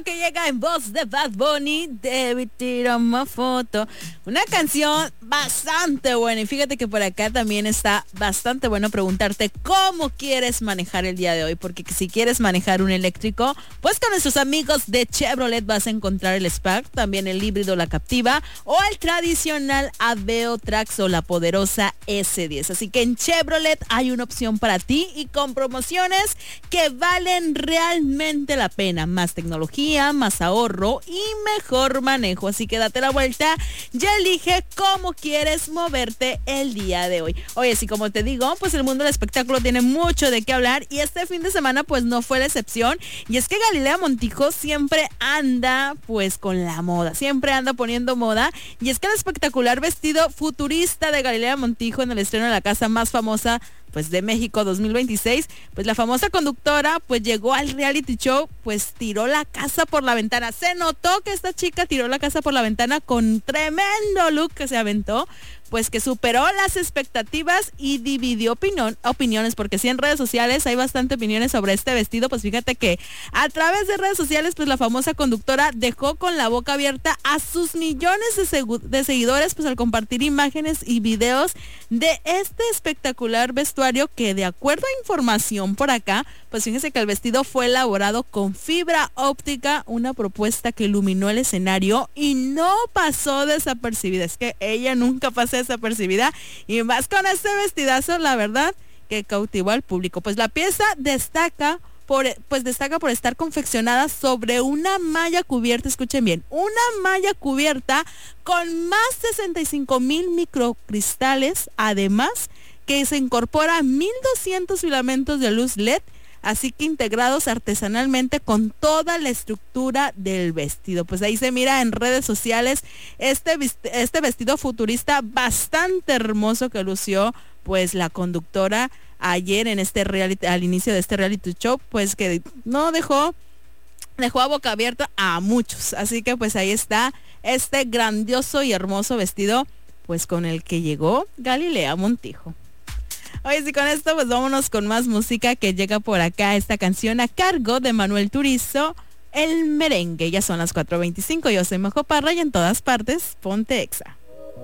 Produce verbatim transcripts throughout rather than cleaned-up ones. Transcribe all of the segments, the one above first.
que llega en voz de Bad Bunny, Debí tirar más foto. Una canción bastante buena. Y fíjate que por acá también está bastante bueno preguntarte cómo quieres manejar el día de hoy. Porque si quieres manejar un eléctrico, pues con nuestros amigos de Chevrolet vas a encontrar el Spark, también el híbrido, la Captiva, o el tradicional Aveo Trax o la poderosa ese diez. Así que en Chevrolet hay una opción para ti y con promociones que valen realmente la pena. Más tecnología, más ahorro y mejor manejo. Así que date la vuelta y elige cómo quieres moverte el día de hoy. Oye, así como te digo, pues el mundo del espectáculo tiene mucho de qué hablar y este fin de semana pues no fue la excepción. Y es que Galilea Montijo siempre anda pues con la moda, siempre anda poniendo moda. Y es que el espectacular vestido futurista de Galilea Montijo en el estreno de la casa más famosa pues de México dos mil veintiséis, pues la famosa conductora pues llegó al reality show, pues tiró la casa por la ventana. Se notó que esta chica tiró la casa por la ventana con tremendo look que se aventó, pues que superó las expectativas y dividió opinión, opiniones, porque sí en redes sociales hay bastante opiniones sobre este vestido. Pues fíjate que a través de redes sociales pues la famosa conductora dejó con la boca abierta a sus millones de, segu- de seguidores pues al compartir imágenes y videos de este espectacular vestuario que de acuerdo a información por acá, pues fíjense que el vestido fue elaborado con fibra óptica, una propuesta que iluminó el escenario y no pasó desapercibida. Es que ella nunca pasa desapercibida y más con este vestidazo, la verdad que cautivó al público. Pues la pieza destaca por pues destaca por estar confeccionada sobre una malla cubierta, escuchen bien, una malla cubierta con más de sesenta y cinco mil microcristales, además que se incorpora mil doscientos filamentos de luz L E D, así que integrados artesanalmente con toda la estructura del vestido. Pues ahí se mira en redes sociales este, este vestido futurista bastante hermoso que lució pues la conductora ayer en este reality, al inicio de este reality show, pues que no dejó, dejó a boca abierta a muchos. Así que pues ahí está este grandioso y hermoso vestido pues con el que llegó Galilea Montijo. Oye, sí, con esto pues vámonos con más música que llega por acá. Esta canción a cargo de Manuel Turizo, El Merengue. Ya son las cuatro veinticinco, yo soy Majo Parra y en todas partes, ponte Exa.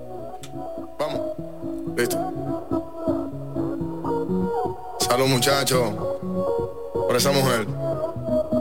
Vamos, listo. Salud muchachos, por esa mujer.